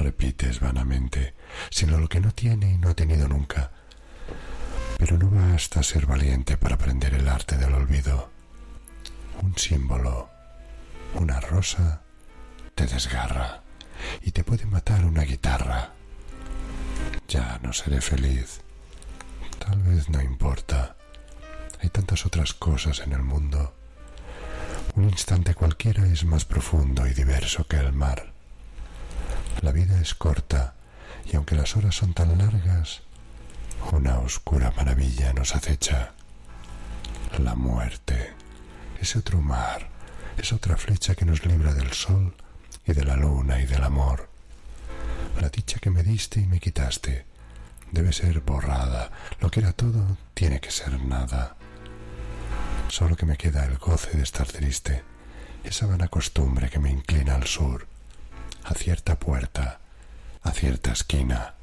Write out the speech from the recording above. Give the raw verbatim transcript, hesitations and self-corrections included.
Repites vanamente, sino lo que no tiene y no ha tenido nunca. Pero no basta ser valiente para aprender el arte del olvido. Un símbolo, una rosa, te desgarra y te puede matar una guitarra. Ya no seré feliz. Tal vez no importa. Hay tantas otras cosas en el mundo. Un instante cualquiera es más profundo y diverso que el mar. La vida es corta y aunque las horas son tan largas, una oscura maravilla nos acecha. La muerte, ese otro mar, es otra flecha que nos libra del sol y de la luna y del amor. La dicha que me diste y me quitaste debe ser borrada. Lo que era todo tiene que ser nada. Solo que me queda el goce de estar triste, esa vana costumbre que me inclina al sur, a cierta puerta, a cierta esquina,